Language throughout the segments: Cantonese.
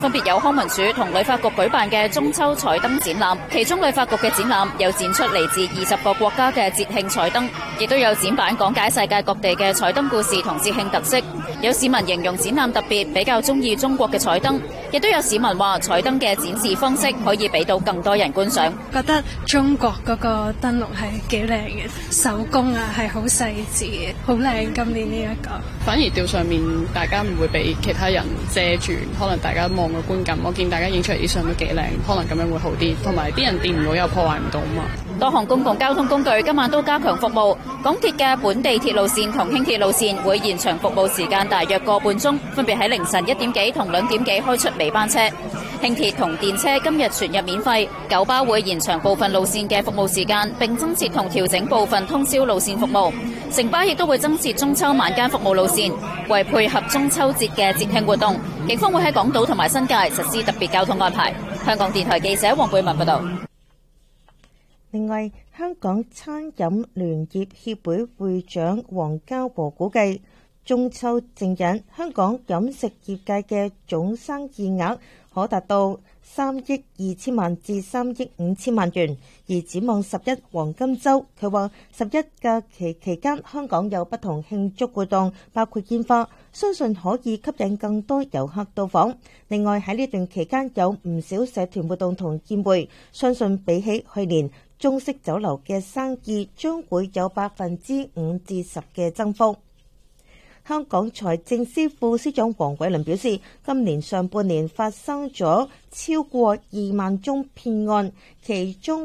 分別有康文署同旅發局舉辦嘅中秋彩燈展覽，其中旅發局嘅展覽有展出嚟自20個國家嘅節慶彩燈，亦都有展板講解世界各地嘅彩燈故事同節慶特色。有市民形容展覽特別，比較中意中國嘅彩燈，亦都有市民話彩燈嘅展示方式可以俾到更多人觀賞。 覺得中國嗰個燈籠係幾靚嘅，手工啊係好細緻嘅，好靚。今年呢一個反而吊上面大家唔會俾其他人遮住，可能大家望個觀感，我見大家影出嚟啲相都幾靚，可能咁樣會好啲，同埋啲人掂唔到又破壞唔到嘛。 多項公共交通工具今晚都加強服務，港鐵嘅本地鐵路線同輕鐵路線會延長服務時間大約個半鐘，分別喺凌晨1點幾同2點幾開出尾班車。輕鐵同電車今日全日免費，九巴會延長部分路線嘅服務時間，並增設同調整部分通宵路線服務。城巴亦都會增設中秋晚間服務路線，為配合中秋節嘅節慶活動，警方會喺港島同埋新界實施特別交通安排。香港電台記者黃貝文報道。 另外，香港餐飲聯業協會會長黃家和估計，中秋正日香港飲食業界嘅總生意額可達到3億2千萬至3億5千萬元。而展望11黃金週，佢話11假期期間香港有不同慶祝活動，包括煙花，相信可以吸引更多遊客到訪。另外喺呢段期間有唔少社團活動同宴會，相信比起去年，中式酒樓嘅生意將會有5%至10%嘅增幅。香港財政司副司長黃偉綸表示，今年上半年發生咗超過2萬宗騙案，其中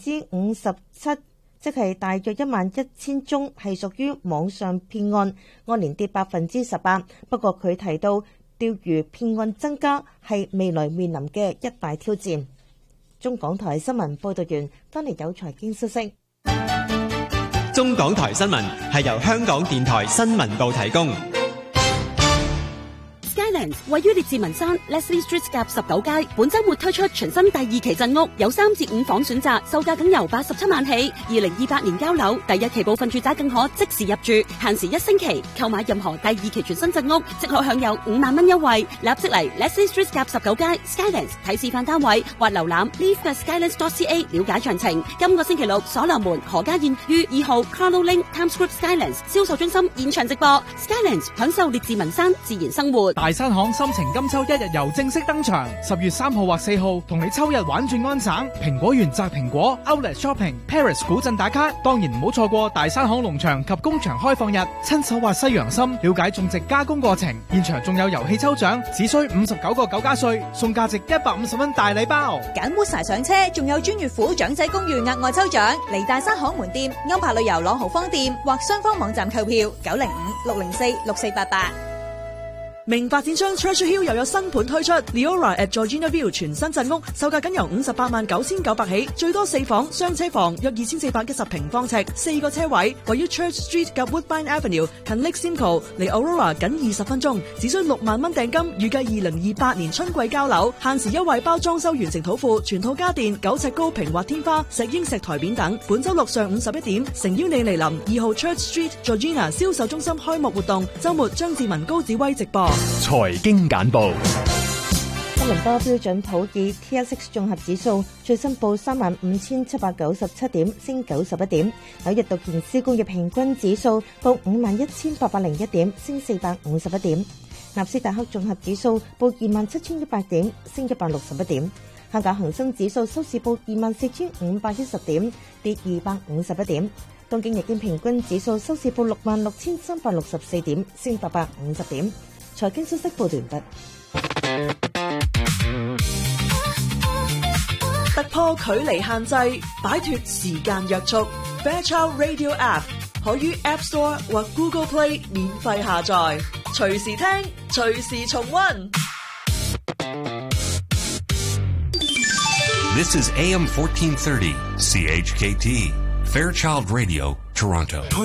57%，即係大約11000宗係屬於網上騙案，按年跌18%。不過佢提到，釣魚騙案增加係未來面臨嘅一大挑戰。中港台新聞報道完，翻嚟有財經消息。 中港台新聞係由香港電台新聞部提供。 Skylands 位於列治文山 Leslie Street 夾19街，本週末推出全新第2期鎮屋，有3至5房選擇，售價僅由87萬起。2028年交樓，第1期部分住宅更可即時入住，限時1星期。購買任何第2期全新鎮屋，即可享有5萬蚊優惠。立即嚟 Leslie Street 夾19街 Skylands 睇示範單位，或瀏覽 leave@skylands.ca 了解詳情。今個星期六，所羅門何家燕於2號 Carlo Link Times Square Skylands 銷售中心現場直播。Skylands 享受列治文山自然生活。 大山行心情金秋1日遊正式登場，10月3號或4號同你秋日玩轉安省，蘋果園摘蘋果 Outlet Shopping Paris 古鎮打卡，當然唔好錯過大山行農場及工場開放日，親手挖西洋參，了解種植加工過程，現場仲有遊戲抽獎，只需59個9加稅，送價值150蚊大禮包， 揀 Woodsie 上車，仲有專月府長者公寓額外抽獎，嚟大山行門店、歐柏旅遊朗豪坊店或雙方網站購票905-604-6488。 明發展商 Treasure Hill 又有新盤推出 Leora at Georgina View 全新鎮屋，售價僅由589900起，最多4房雙車房，約2410平方尺，4個車位，位於 Church Street 及 Woodbine Avenue 近 Lake Simcoe，離 Aurora 僅20分鐘，只需6萬蚊訂金，預計2028年春季交樓，限時優惠包裝修完成土庫，全套家電9尺高平滑天花、石英石台面等。本周六上午11點，誠邀你嚟臨2號 Church Street Georgina 銷售中心開幕活動，周末張志文高子威直播。 財經簡報。 吉倫多標準普爾 TSX 綜合指數最新報35,797點，升91點。紐約道瓊斯工業平均指數報51,801點，升451點。納斯達克綜合指數報27,100點，升161點。香港恒生指數收市報24,510點，跌251點。東京日經平均指數收市報66,364點，升850點。財經消息報道完畢。 突破距離限制，擺脫時間約束。Fairchild Radio App 可於 App Store 或 Google Play 免費下載，隨時聽，隨時重溫。 This is AM 1430 CHKT Fairchild Radio Toronto.